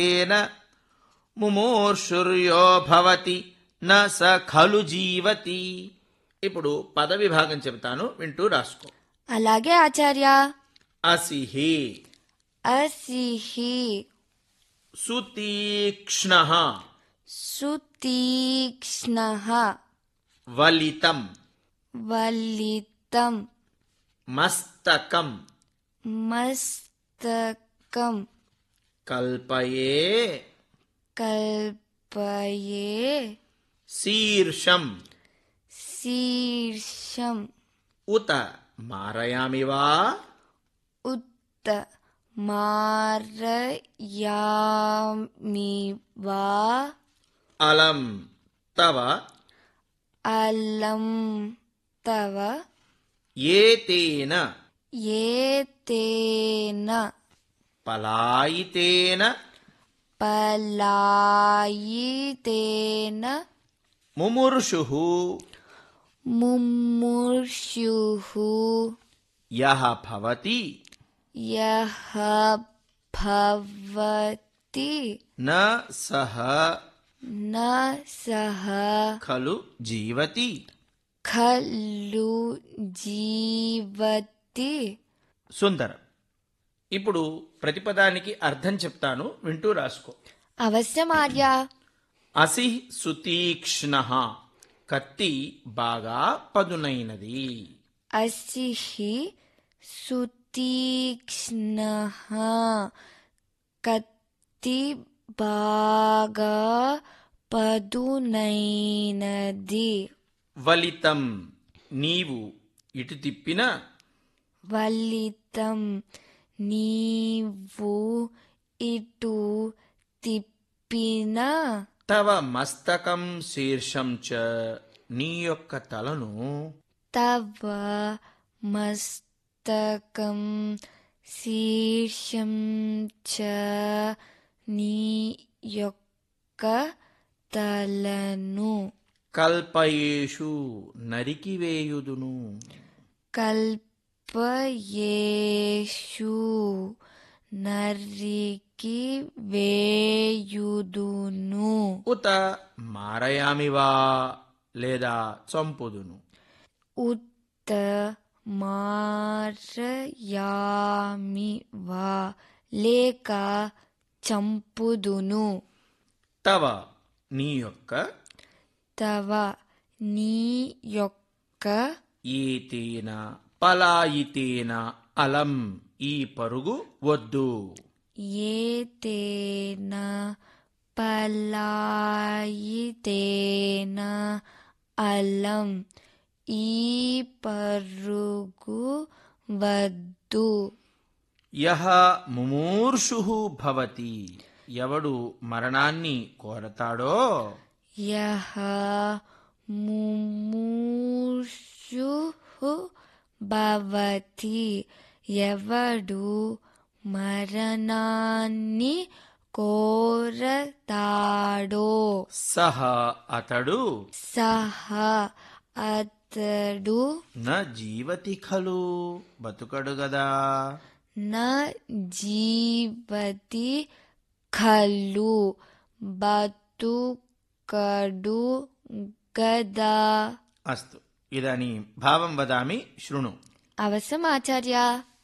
తేన ముమూర్షుర్యో భవతి న స ఖలు జీవతి. ఇప్పుడు పద విభాగం చెబుతాను, వింటూ రాసుకో. అలాగే ఆచార్య. అసిహి అసిహి సుతీక్ష్ణః సుతీక్ష్ణః వలితం వలితం మస్తకం మస్తకం కల్పయే కల్పయే శీర్షం శీర్షం ఉత మారయామి వా ఉత్త మారయామి వా అలం తవ అలం తవ ఏతేన ఏతేన పలాయితేన పలాయితేన ముముర్షుః ముముర్షుః యః భవతి యః భవతి న సహ న సహ ఖలు జీవతి. ఖలు జీవతి. సుందరం. ఇప్పుడు ప్రతిపదానికి అర్థం చెప్తాను, వింటూ రాసుకో. అవశ్యమార్య. అసి సుతీక్ష్ణః కత్తి బాగా పదునైనది. అసిహి సుతీక్ష్ణః కత్తి బాగా పదునైనది. వలితం నీవు ఇటు తిప్పిన వలితం నీవు ఇటు తిప్పిన తవ మస్తకం శీర్షం చ నీ యొక్క తలను తవ మస్తకం శీర్షం చ నీ యొక్క తలను కల్పయేషు నరికివేయుదును. కల్పయేషు నరికి వేయుదును. ఉత మారయామివా లేదా చంపుదును. ఉత్త మారయామి వా లేక చంపుదును. తవ నీ యొక్క తవ నీ యొక్క ఏతేన పలాయితేన అలం ఈ పరుగు వద్దు. ఏతేన పలాయితేన అలం ఈ పరుగు వద్దు. యః ముమూర్షుః భవతి ఎవడు మరణాన్ని కోరతాడో యః ముమూర్షుః భవతి ఎవడు మరణాన్ని కోరతాడో సహ అతడు సహ అతడు న జీవతి ఖలు బతుకడు గదా. న జీవతి ఖలు బతుకడు గదా. అస్తు ఇదానీం భావం వదామి శృణు. అవశ్యం ఆచార్య.